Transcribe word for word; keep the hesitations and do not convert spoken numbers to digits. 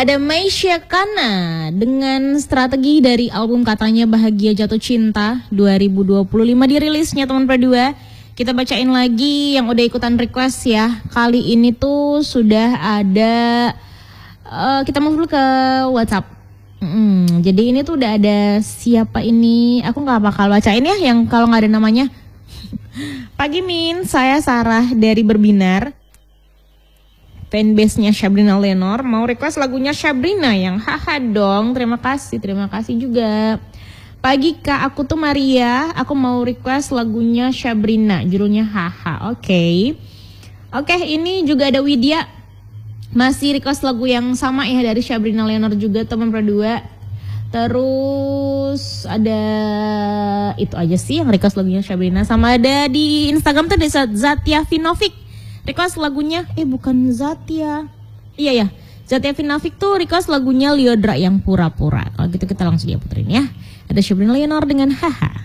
Ada Meisya Kana dengan Strategi dari album Katanya Bahagia Jatuh Cinta dua ribu dua puluh lima dirilisnya teman berdua. Kita bacain lagi yang udah ikutan request ya. Kali ini tuh sudah ada uh, kita mau dulu ke WhatsApp. Hmm, jadi ini tuh udah ada siapa ini? Aku nggak bakal bacain ya yang kalau nggak ada namanya. Pagi Min, saya Sarah dari Berbinar. Fanbase-nya Sabrina Lenor mau request lagunya Sabrina yang haha dong. Terima kasih, terima kasih juga. Pagi Kak, aku tuh Maria, aku mau request lagunya Sabrina, judulnya haha. Oke. Okay. Oke, okay, ini juga ada Widya. Masih request lagu yang sama ya dari Sabrina Lenor juga teman berdua. Terus ada itu aja sih yang request lagunya Sabrina. Sama ada di Instagram tuh ada Zatia Vinovic. Request lagunya, eh bukan Zatia. Iya ya, Zatia Vinovic tuh request lagunya Liodra yang pura-pura. Kalau gitu kita langsung ya puterin ya. Ada Sabrina Lenor dengan haha.